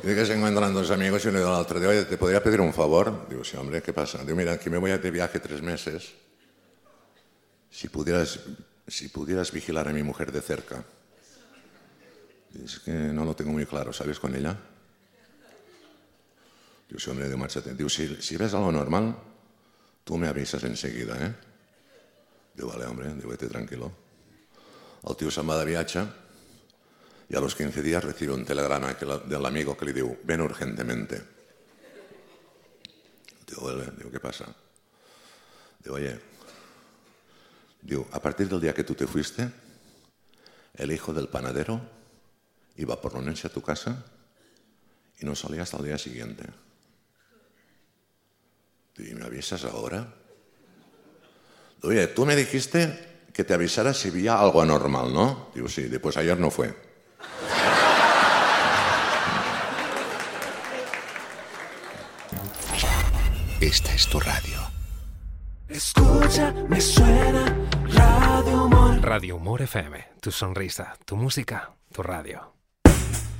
Y que se encuentran dos amigos y le digo al otro día, oye, ¿te podría pedir un favor? Digo, sí, hombre, ¿qué pasa? Digo, mira, que me voy de viaje 3 meses. Si pudieras vigilar a mi mujer de cerca. Es que no lo tengo muy claro, ¿sabes con ella? Digo, sí, hombre, digo, márchate. Digo, si ves algo normal, tú me avisas enseguida, ¿eh? Digo, vale, hombre, digo, vete tranquilo. El tío se'n va de viatge y a los 15 días recibe un telegrama del amigo que le diu, ven urgentemente. Digo, vale, digo, ¿qué pasa? Digo, oye, digo, a partir del día que tú te fuiste, el hijo del panadero iba por la noche a tu casa y no salía hasta el día siguiente. Digo, ¿y me avisas ahora? Digo, oye, tú me dijiste que te avisara si veía algo anormal, ¿no? Digo, sí, después ayer no fue. Esta es tu radio. Escucha, me suena Radio Humor. Radio Humor FM, tu sonrisa, tu música, tu radio.